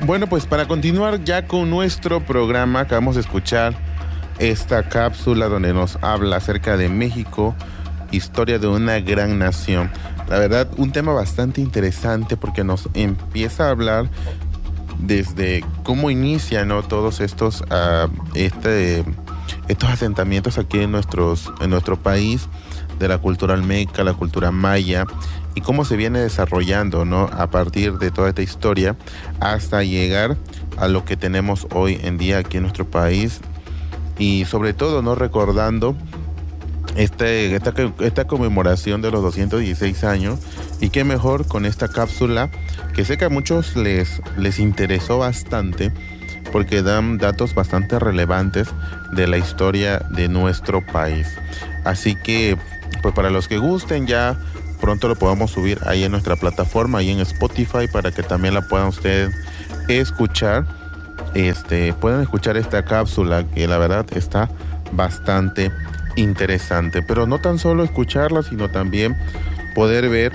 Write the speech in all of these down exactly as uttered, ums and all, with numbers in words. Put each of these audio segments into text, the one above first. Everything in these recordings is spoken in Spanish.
Bueno, pues para continuar ya con nuestro programa, acabamos de escuchar esta cápsula donde nos habla acerca de México, historia de una gran nación. La verdad, un tema bastante interesante porque nos empieza a hablar desde cómo inicia, ¿no?, todos estos uh, este, estos asentamientos aquí en nuestros en nuestro país, de la cultura olmeca, la cultura maya, y cómo se viene desarrollando, ¿no?, a partir de toda esta historia hasta llegar a lo que tenemos hoy en día aquí en nuestro país, y sobre todo, ¿no?, recordando este, esta, esta conmemoración de los doscientos dieciséis años, y qué mejor con esta cápsula que sé que a muchos les, les interesó bastante porque dan datos bastante relevantes de la historia de nuestro país. Así que, pues para los que gusten, ya pronto lo podamos subir ahí en nuestra plataforma, ahí en Spotify, para que también la puedan ustedes escuchar. Este, pueden escuchar esta cápsula que la verdad está bastante interesante. Pero no tan solo escucharla, sino también poder ver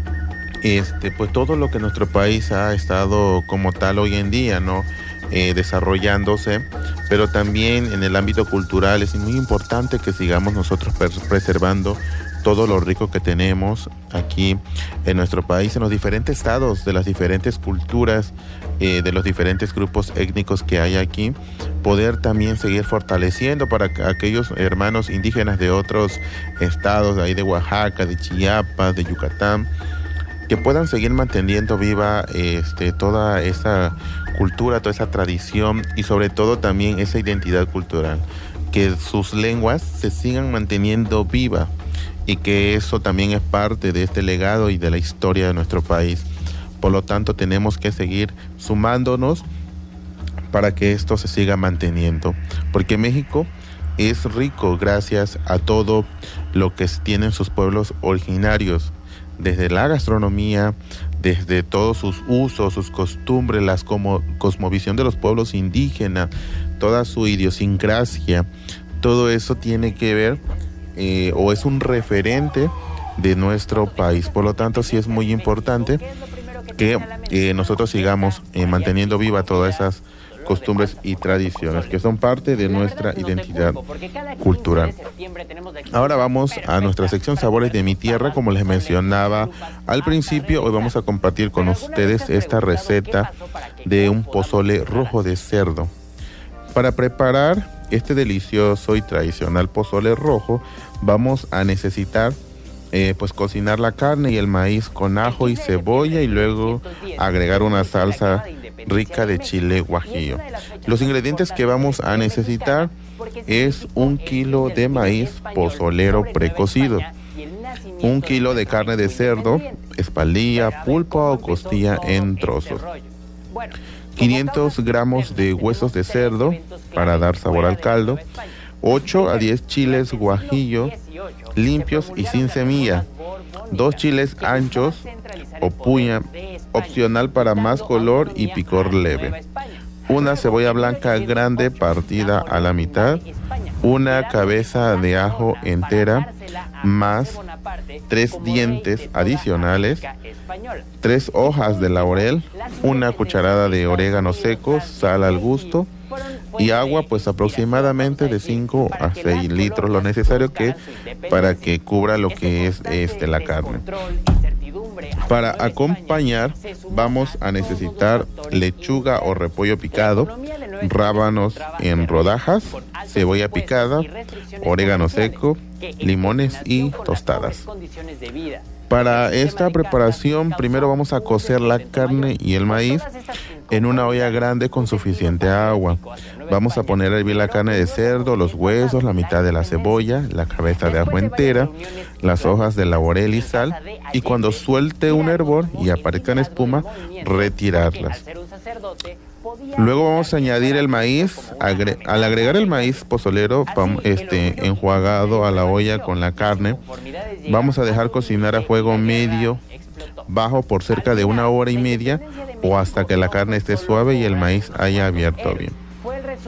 este, pues todo lo que nuestro país ha estado como tal hoy en día, ¿no? Eh, desarrollándose, pero también en el ámbito cultural es muy importante que sigamos nosotros preservando todo lo rico que tenemos aquí en nuestro país, en los diferentes estados, de las diferentes culturas, eh, de los diferentes grupos étnicos que hay aquí, poder también seguir fortaleciendo para aquellos hermanos indígenas de otros estados, de ahí de Oaxaca, de Chiapas, de Yucatán, que puedan seguir manteniendo viva este, toda esa cultura, toda esa tradición y sobre todo también esa identidad cultural, que sus lenguas se sigan manteniendo viva y que eso también es parte de este legado y de la historia de nuestro país. Por lo tanto, tenemos que seguir sumándonos para que esto se siga manteniendo, porque México es rico gracias a todo lo que tienen sus pueblos originarios, desde la gastronomía, desde todos sus usos, sus costumbres, la cosmovisión de los pueblos indígenas, toda su idiosincrasia. Todo eso tiene que ver eh, o es un referente de nuestro país. Por lo tanto, sí es muy importante que eh, nosotros sigamos eh, manteniendo viva todas esas costumbres y tradiciones que son parte de nuestra identidad cultural. Ahora vamos a nuestra sección Sabores de mi Tierra. Como les mencionaba al principio, hoy vamos a compartir con ustedes esta receta de un pozole rojo de cerdo. Para preparar este delicioso y tradicional pozole rojo, vamos a necesitar Eh, pues cocinar la carne y el maíz con ajo y cebolla y luego agregar una salsa rica de chile guajillo. Los ingredientes que vamos a necesitar es un kilo de maíz pozolero precocido, un kilo de carne de cerdo, espaldilla, pulpa o costilla en trozos, quinientos gramos de huesos de cerdo para dar sabor al caldo, ocho a diez chiles guajillo limpios y sin semilla, dos chiles anchos o puya, opcional para más color y picor leve, una cebolla blanca grande partida a la mitad, una cabeza de ajo entera, más tres dientes adicionales, tres hojas de laurel, una cucharada de orégano seco, sal al gusto, y agua pues aproximadamente de cinco a seis litros, lo necesario que para que cubra lo que es este la carne. Para acompañar vamos a necesitar lechuga o repollo picado, rábanos en rodajas, cebolla picada, orégano seco, limones y tostadas. Para esta preparación, primero vamos a cocer la carne y el maíz en una olla grande con suficiente agua. Vamos a poner a hervir la carne de cerdo, los huesos, la mitad de la cebolla, la cabeza de ajo entera, las hojas de laurel y sal, y cuando suelte un hervor y aparezcan espuma, retirarlas. Luego vamos a añadir el maíz. Agre- al agregar el maíz pozolero este, enjuagado a la olla con la carne, vamos a dejar cocinar a fuego medio bajo por cerca de una hora y media o hasta que la carne esté suave y el maíz haya abierto bien.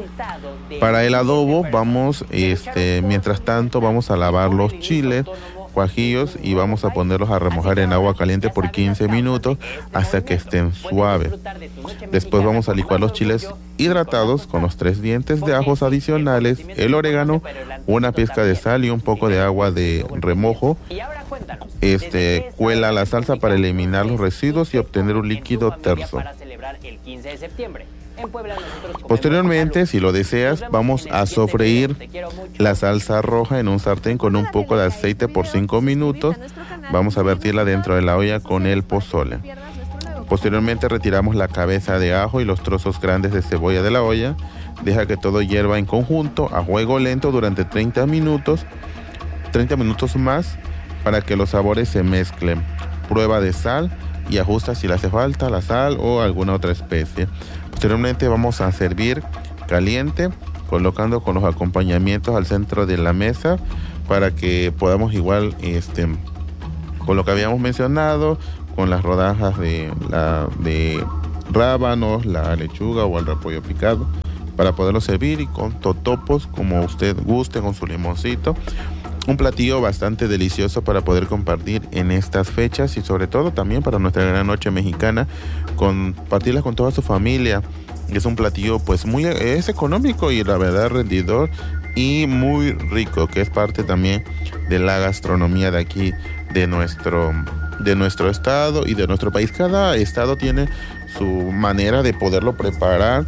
Para el adobo vamos, este, mientras tanto vamos a lavar los chiles, guajillos y vamos a ponerlos a remojar en agua caliente por quince minutos hasta que estén suaves. Después vamos a licuar los chiles hidratados con los tres dientes de ajos adicionales, el orégano, una pizca de sal y un poco de agua de remojo. Este, cuela la salsa para eliminar los residuos y obtener un líquido terso. Posteriormente, si lo deseas, vamos a sofreír la salsa roja en un sartén con un poco de aceite por cinco minutos. Vamos a vertirla dentro de la olla con el pozole. Posteriormente retiramos la cabeza de ajo y los trozos grandes de cebolla de la olla. Deja que todo hierva en conjunto a fuego lento durante treinta minutos, treinta minutos más para que los sabores se mezclen. Prueba de sal y ajusta si le hace falta la sal o alguna otra especie. Posteriormente vamos a servir caliente, colocando con los acompañamientos al centro de la mesa para que podamos igual, este, con lo que habíamos mencionado, con las rodajas de, la, de rábanos, la lechuga o el repollo picado, para poderlo servir y con totopos como usted guste, con su limoncito. Un platillo bastante delicioso para poder compartir en estas fechas y sobre todo también para nuestra gran noche mexicana, compartirla con toda su familia. Es un platillo pues muy es económico y la verdad rendidor y muy rico, que es parte también de la gastronomía de aquí, de nuestro, de nuestro estado y de nuestro país. Cada estado tiene su manera de poderlo preparar,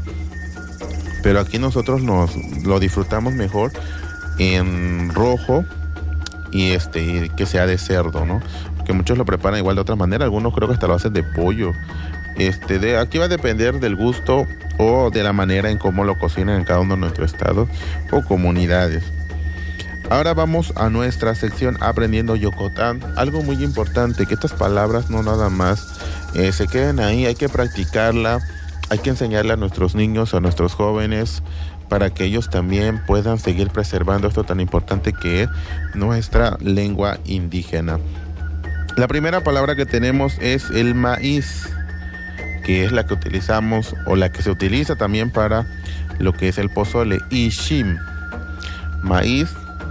pero aquí nosotros nos lo disfrutamos mejor en rojo y este que sea de cerdo, ¿no? Porque muchos lo preparan igual de otra manera, algunos creo que hasta lo hacen de pollo. Este, de, aquí va a depender del gusto o de la manera en cómo lo cocinan en cada uno de nuestros estados o comunidades. Ahora vamos a nuestra sección Aprendiendo Yokotán. Algo muy importante, que estas palabras no nada más eh, se queden ahí, hay que practicarla, hay que enseñarle a nuestros niños, a nuestros jóvenes, para que ellos también puedan seguir preservando esto tan importante que es nuestra lengua indígena. La primera palabra que tenemos es el maíz, que es la que utilizamos o la que se utiliza también para lo que es el pozole. Ishim, maíz,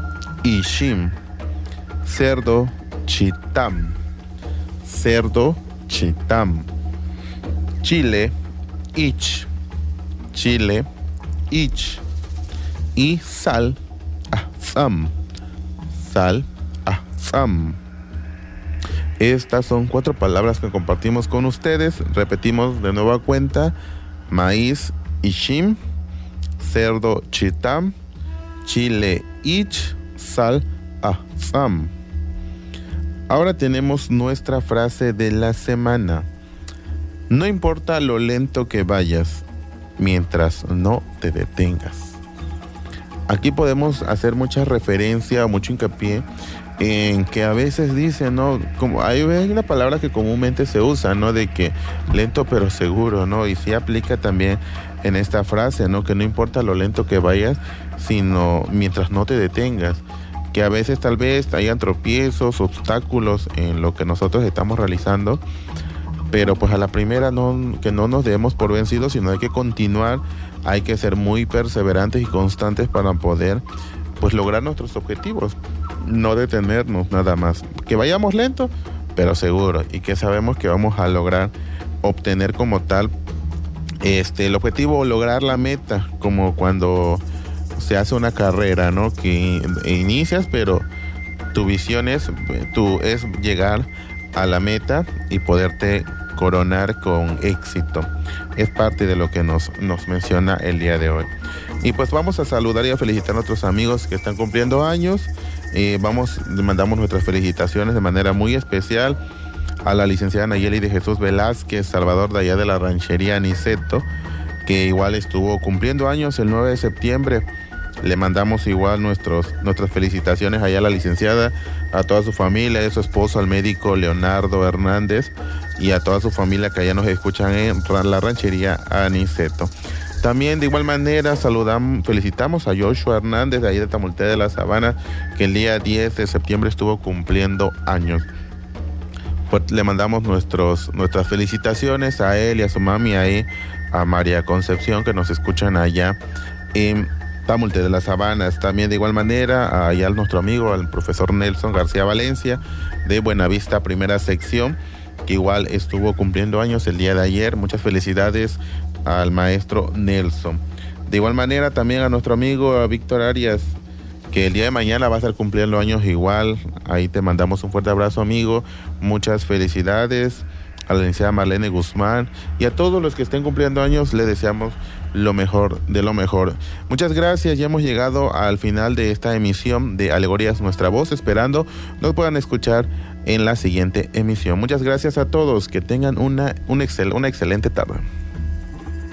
ishim. Cerdo, chitam, cerdo, chitam. Chile, ich, chile, ich. Y sal, azam, sal, azam. Estas son cuatro palabras que compartimos con ustedes. Repetimos de nueva cuenta: maíz, ishim, cerdo, chitam, chile, ich, sal, azam. Ahora tenemos nuestra frase de la semana. No importa lo lento que vayas, mientras no te detengas. Aquí podemos hacer mucha referencia, mucho hincapié en que a veces dicen, ¿no? Como hay una palabra que comúnmente se usa, ¿no? De que lento pero seguro, ¿no? Y sí aplica también en esta frase, ¿no? Que no importa lo lento que vayas, sino mientras no te detengas. Que a veces tal vez hayan tropiezos, obstáculos en lo que nosotros estamos realizando, pero pues a la primera no, que no nos demos por vencidos, sino hay que continuar, hay que ser muy perseverantes y constantes para poder pues lograr nuestros objetivos, no detenernos nada más, que vayamos lento pero seguro, y que sabemos que vamos a lograr obtener como tal este el objetivo o lograr la meta, como cuando se hace una carrera, ¿no? Que inicias, pero tu visión es, tu, es llegar a la meta y poderte coronar con éxito. Es parte de lo que nos, nos menciona el día de hoy. Y pues vamos a saludar y a felicitar a nuestros amigos que están cumpliendo años. Eh, vamos, mandamos nuestras felicitaciones de manera muy especial a la licenciada Nayeli de Jesús Velázquez, Salvador, de allá de la ranchería Aniceto, que igual estuvo cumpliendo años el nueve de septiembre. Le mandamos igual nuestros, nuestras felicitaciones allá a la licenciada, a toda su familia, a su esposo, al médico Leonardo Hernández, y a toda su familia que allá nos escuchan en la ranchería Aniceto. También de igual manera saludamos, felicitamos a Joshua Hernández de ahí de Tamulté de la Sabana, que el día diez de septiembre estuvo cumpliendo años. Pues le mandamos nuestros, nuestras felicitaciones a él y a su mami ahí, a María Concepción, que nos escuchan allá en Tamulte de las Sabanas. También de igual manera, allá nuestro amigo, al profesor Nelson García Valencia, de Buenavista, primera sección, que igual estuvo cumpliendo años el día de ayer. Muchas felicidades al maestro Nelson. De igual manera, también a nuestro amigo a Víctor Arias, que el día de mañana va a estar cumpliendo años igual. Ahí te mandamos un fuerte abrazo, amigo. Muchas felicidades a la licenciada Marlene Guzmán y a todos los que estén cumpliendo años. Les deseamos lo mejor de lo mejor. Muchas gracias. Ya hemos llegado al final de esta emisión de Alegorías Nuestra Voz, esperando nos puedan escuchar en la siguiente emisión. Muchas gracias a todos. Que tengan una, una, excel, una excelente tarde.